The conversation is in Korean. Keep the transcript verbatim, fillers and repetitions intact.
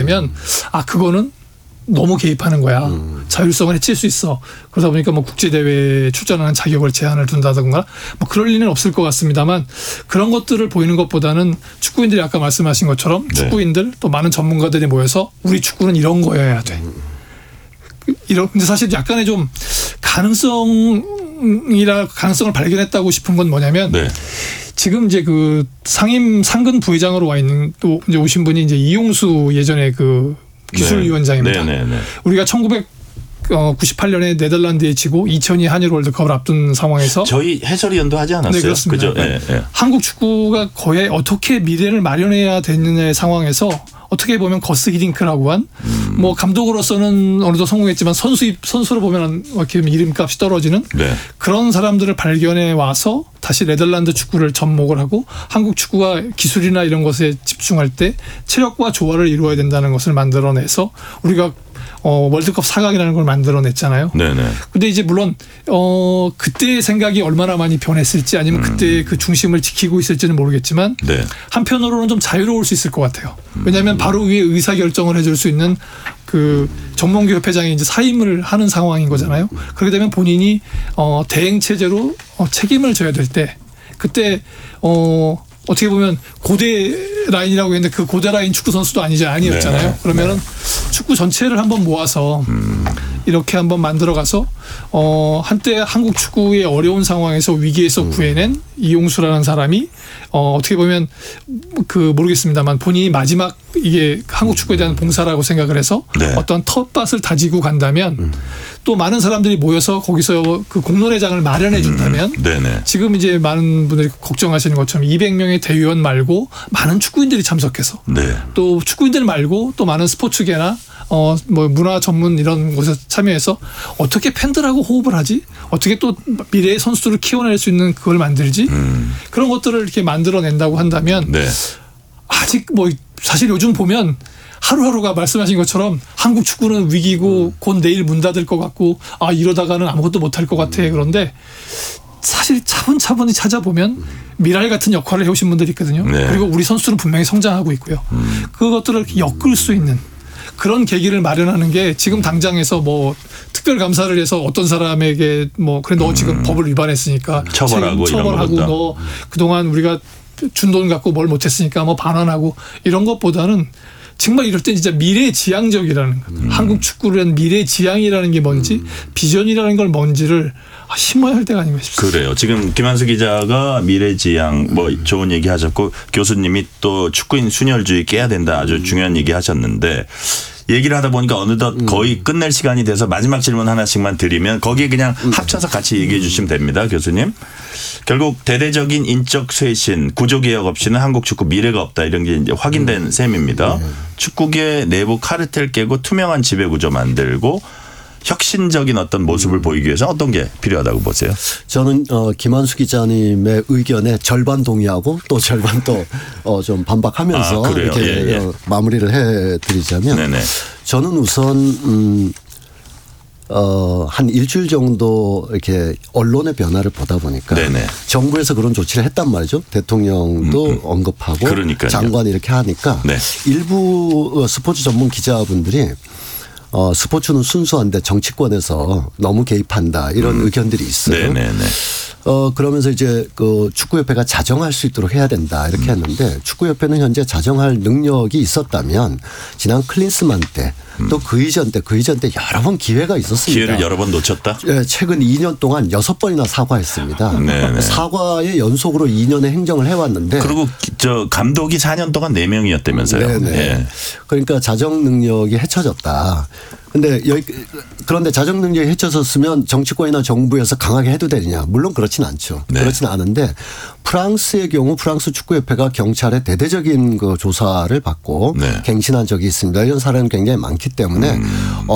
되면 아 그거는 너무 개입하는 거야. 음. 자율성을 해칠 수 있어. 그러다 보니까 뭐 국제대회에 출전하는 자격을 제한을 둔다든가 뭐 그럴 리는 없을 것 같습니다만 그런 것들을 보이는 것보다는 축구인들이 아까 말씀하신 것처럼 네. 축구인들 또 많은 전문가들이 모여서 우리 축구는 이런 거여야 돼. 음. 이런 근데 사실 약간의 좀 가능성이라 가능성을 발견했다고 싶은 건 뭐냐면 네. 지금 이제 그 상임 상근 부회장으로 와 있는 또 이제 오신 분이 이제 이용수 예전에 그 기술위원장입니다. 네. 네, 네, 네. 우리가 천구백구십팔 년에 네덜란드에 지고 이천이 한일 월드컵을 앞둔 상황에서 저희 해설위원도 하지 않았어요? 네, 그렇습니다. 그죠? 네. 네. 한국 축구가 거의 어떻게 미래를 마련해야 되느냐의 상황에서 어떻게 보면 거스 히딩크라고 한 뭐 음. 감독으로서는 어느 정도 성공했지만 선수 선수로 보면 이렇게 이름값이 떨어지는 네. 그런 사람들을 발견해 와서 다시 네덜란드 축구를 접목을 하고 한국 축구가 기술이나 이런 것에 집중할 때 체력과 조화를 이루어야 된다는 것을 만들어내서 우리가 어, 월드컵 사강이라는 걸 만들어냈잖아요. 네네. 근데 이제 물론 어, 그때의 생각이 얼마나 많이 변했을지 아니면 음. 그때 그 중심을 지키고 있을지는 모르겠지만 네. 한편으로는 좀 자유로울 수 있을 것 같아요. 왜냐하면 음. 바로 위에 의사 결정을 해줄 수 있는 그 정몽규 협회장이 이제 사임을 하는 상황인 거잖아요. 그렇게 되면 본인이 어, 대행 체제로 어, 책임을 져야 될 때 그때 어. 어떻게 보면 고대 라인이라고 했는데 그 고대 라인 축구 선수도 아니죠. 아니었잖아요. 네. 그러면은 네. 축구 전체를 한번 모아서 음. 이렇게 한번 만들어가서 어 한때 한국 축구의 어려운 상황에서 위기에서 음. 구해낸 이용수라는 사람이 어 어떻게 보면 그 모르겠습니다만 본인이 마지막 이게 한국 축구에 대한 봉사라고 생각을 해서 네. 어떤 텃밭을 다지고 간다면 음. 또 많은 사람들이 모여서 거기서 그 공론회장을 마련해 준다면 음. 지금 이제 많은 분들이 걱정하시는 것처럼 이백 명의 대의원 말고 많은 축구인들이 참석해서 네. 또 축구인들 말고 또 많은 스포츠계나 어 뭐 문화 전문 이런 곳에 참여해서 어떻게 팬들하고 호흡을 하지? 어떻게 또 미래의 선수들을 키워낼 수 있는 그걸 만들지? 음. 그런 것들을 이렇게 만들어낸다고 한다면 네. 아직 뭐 사실 요즘 보면 하루하루가 말씀하신 것처럼 한국 축구는 위기고 음. 곧 내일 문 닫을 것 같고 아 이러다가는 아무것도 못할 것 같아. 그런데 사실 차분차분히 찾아보면 미랄 같은 역할을 해오신 분들이 있거든요. 네. 그리고 우리 선수들은 분명히 성장하고 있고요. 음. 그것들을 엮을 수 있는 그런 계기를 마련하는 게 지금 당장에서 뭐 특별 감사를 해서 어떤 사람에게 뭐 그래 너 지금 음. 법을 위반했으니까 처벌하고 처벌하고 이런 너 그동안 우리가 준 돈 갖고 뭘 못했으니까 뭐 반환하고 이런 것보다는 정말 이럴 때 진짜 미래지향적이라는 것. 음. 한국 축구는 미래지향이라는 게 뭔지 음. 비전이라는 걸 뭔지를 심어야 할 때가 아닌가 싶습니다. 그래요. 지금 김한수 기자가 미래지향 뭐 좋은 얘기 하셨고 교수님이 또 축구인 순혈주의 깨야 된다 아주 음. 중요한 얘기 하셨는데 얘기를 하다 보니까 어느덧 음. 거의 끝낼 시간이 돼서 마지막 질문 하나씩만 드리면 거기에 그냥 음. 합쳐서 같이 얘기해 주시면 됩니다. 교수님. 결국 대대적인 인적 쇄신, 구조개혁 없이는 한국 축구 미래가 없다 이런 게 이제 확인된 음. 셈입니다. 네. 축구계 내부 카르텔 깨고 투명한 지배구조 만들고 혁신적인 어떤 모습을 음. 보이기 위해서 어떤 게 필요하다고 보세요? 저는 어, 김한수 기자님의 의견에 절반 동의하고 또 절반 또 어, 좀 반박하면서 아, 이렇게 예, 예. 어, 마무리를 해드리자면 네네. 저는 우선 음, 어, 한 일주일 정도 이렇게 언론의 변화를 보다 보니까 네네. 정부에서 그런 조치를 했단 말이죠. 대통령도 음, 음. 언급하고 그러니까요. 장관이 이렇게 하니까 네. 일부 스포츠 전문 기자분들이 어, 스포츠는 순수한데 정치권에서 너무 개입한다 이런 음. 의견들이 있어요. 네네네. 어, 그러면서 이제 그 축구협회가 자정할 수 있도록 해야 된다 이렇게 음. 했는데 축구협회는 현재 자정할 능력이 있었다면 지난 클린스만 때 또 그 이전 때 그 이전 때 여러 번 기회가 있었습니다. 기회를 여러 번 놓쳤다? 네, 최근 이 년 동안 여섯 번이나 사과했습니다. 네네. 사과의 연속으로 이 년의 행정을 해왔는데. 그리고 저 감독이 사 년 동안 네 명이었다면서요. 네네. 네. 그러니까 자정 능력이 헤쳐졌다. 근데 여기 그런데 자정 능력이 헤쳐졌으면 정치권이나 정부에서 강하게 해도 되느냐? 물론 그렇진 않죠. 네. 그렇진 않은데 프랑스의 경우 프랑스 축구협회가 경찰에 대대적인 그 조사를 받고 네. 갱신한 적이 있습니다. 이런 사례는 굉장히 많기 때문에 음. 어,